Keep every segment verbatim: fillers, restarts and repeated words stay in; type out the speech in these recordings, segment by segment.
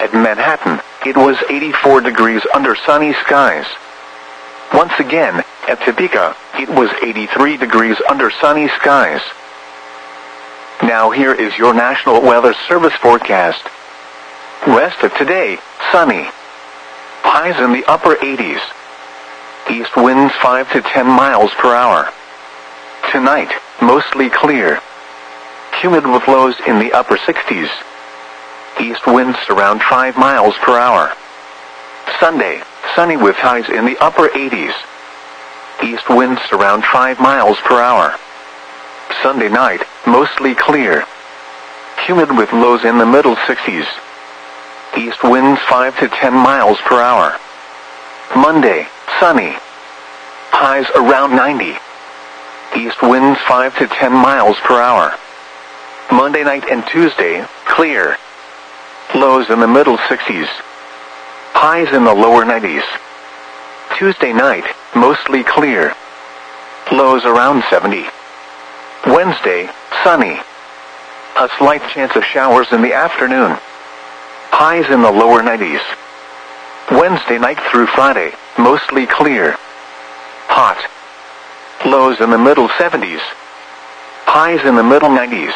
At Manhattan, it was eighty-four degrees under sunny skies. Once again, at Topeka, it was eighty-three degrees under sunny skies. Now here is your National Weather Service forecast. Rest of today, sunny. Highs in the upper eighties. East winds five to ten miles per hour. Tonight, mostly clear. Humid with lows in the upper sixties. East winds around five miles per hour. Sunday, sunny with highs in the upper eighties. East winds around five miles per hour. Sunday night, mostly clear. Humid with lows in the middle sixties. East winds five to ten miles per hour. Monday, sunny. Highs around ninety. East winds five to ten miles per hour. Monday night and Tuesday, clear. Lows in the middle sixties. Highs in the lower nineties. Tuesday night, mostly clear. Lows around seventy. Wednesday, sunny. A slight chance of showers in the afternoon. Highs in the lower nineties. Wednesday night through Friday, mostly clear. Hot. Lows in the middle seventies. Highs in the middle nineties.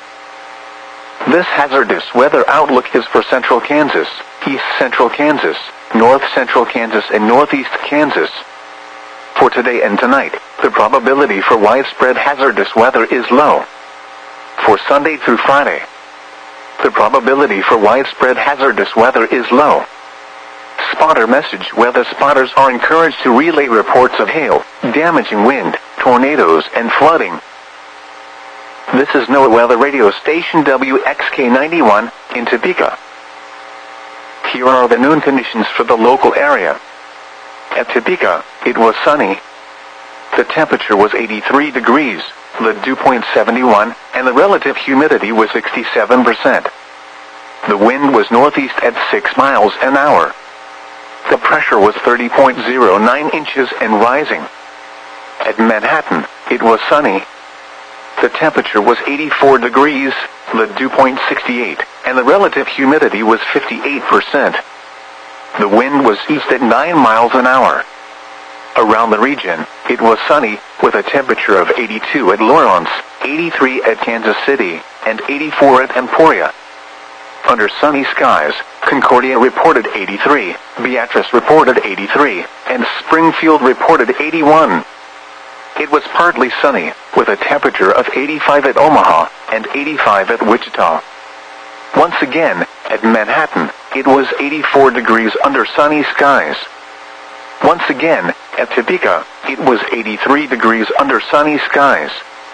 This hazardous weather outlook is for central Kansas, east central Kansas, north central Kansas, and northeast Kansas. For today and tonight, the probability for widespread hazardous weather is low. For Sunday through Friday, the probability for widespread hazardous weather is low. Spotter message: weather spotters are encouraged to relay reports of hail, damaging wind, tornadoes, and flooding. This is NOAA Weather Radio Station W X K ninety-one, in Topeka. Here are the noon conditions for the local area. At Topeka, it was sunny. The temperature was eighty-three degrees, the dew point seventy-one, and the relative humidity was sixty-seven percent. The wind was northeast at six miles an hour. The pressure was thirty point zero nine inches and rising. At Manhattan, it was sunny. The temperature was eighty-four degrees, the dew point sixty-eight, and the relative humidity was fifty-eight percent. The wind was east at nine miles an hour. Around the region, it was sunny, with a temperature of eighty-two at Lawrence, eighty-three at Kansas City, and eighty-four at Emporia. Under sunny skies, Concordia reported eighty-three, Beatrice reported eighty-three, and Springfield reported eighty-one. It was partly sunny, with a temperature of eighty-five at Omaha, and eighty-five at Wichita. Once again, at Manhattan, it was eighty-four degrees under sunny skies. Once again, at Topeka, it was eighty-three degrees under sunny skies.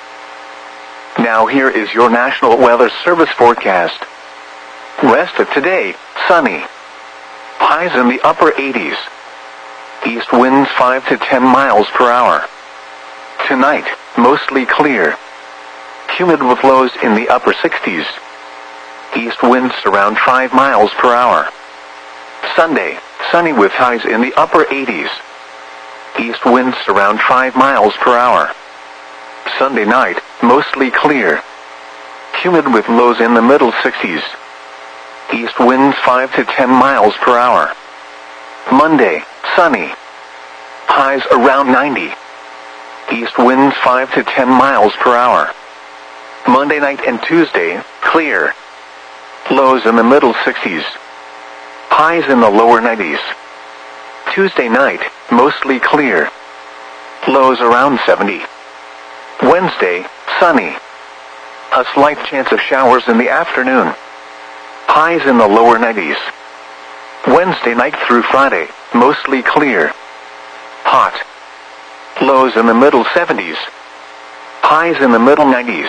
Now here is your National Weather Service forecast. Rest of today, sunny. Highs in the upper eighties. East winds five to ten miles per hour. Tonight, mostly clear. Humid with lows in the upper sixties. East winds around five miles per hour. Sunday, sunny with highs in the upper eighties. East winds around five miles per hour. Sunday night, mostly clear. Humid with lows in the middle sixties. East winds five to ten miles per hour. Monday, sunny. Highs around ninety. East winds five to ten miles per hour. Monday night and Tuesday, clear. Lows in the middle sixties. Highs in the lower nineties. Tuesday night, mostly clear. Lows around seventy. Wednesday, sunny. A slight chance of showers in the afternoon. Highs in the lower nineties. Wednesday night through Friday, mostly clear. Hot. Lows in the middle seventies. Highs in the middle nineties.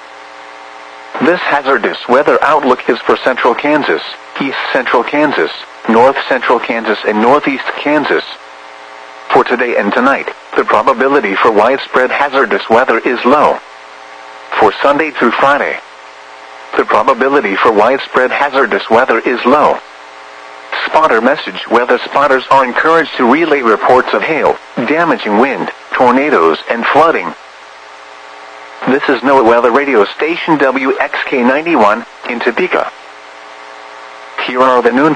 This hazardous weather outlook is for central Kansas, east central Kansas, north central Kansas, and northeast Kansas. For today and tonight, the probability for widespread hazardous weather is low. For Sunday through Friday, the probability for widespread hazardous weather is low. Spotter message: weather spotters are encouraged to relay reports of hail, damaging wind, tornadoes, and flooding. This is NOAA Weather Radio Station W X K ninety-one, in Topeka. Here are the noon